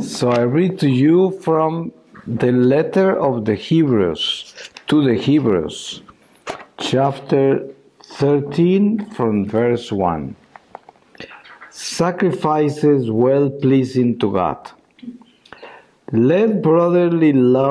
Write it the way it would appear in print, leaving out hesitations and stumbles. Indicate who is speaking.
Speaker 1: So I read to you from the letter of the Hebrews, to the Hebrews, chapter 13 from verse 1. Sacrifices well pleasing to God. Let brotherly love